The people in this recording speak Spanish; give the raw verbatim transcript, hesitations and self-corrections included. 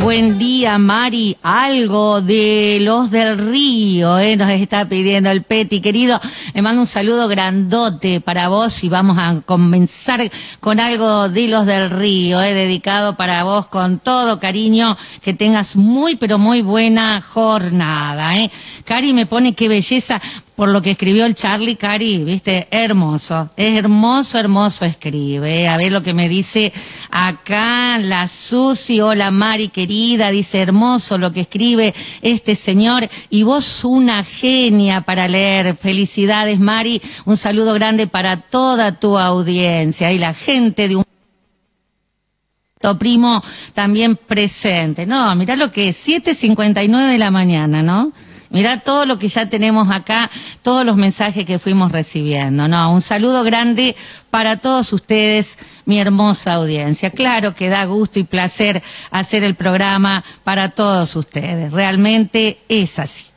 buen día, Mari. Algo de Los del Río, ¿eh? Nos está pidiendo el Peti, querido. Le mando un saludo grandote para vos y vamos a comenzar con algo de Los del Río, ¿eh? Dedicado para vos con todo cariño. Que tengas muy, pero muy buena jornada, ¿eh? Cari me pone qué belleza. Por lo que escribió el Charlie, Cari, viste, hermoso, es hermoso, hermoso escribe. A ver lo que me dice acá la Susi. Hola Mari querida, dice hermoso lo que escribe este señor y vos una genia para leer. Felicidades Mari, un saludo grande para toda tu audiencia y la gente de un primo también presente. No, mirá lo que es, siete cincuenta y nueve de la mañana, ¿no? Mirá todo lo que ya tenemos acá, todos los mensajes que fuimos recibiendo, ¿no? Un saludo grande para todos ustedes, mi hermosa audiencia. Claro que da gusto y placer hacer el programa para todos ustedes. Realmente es así.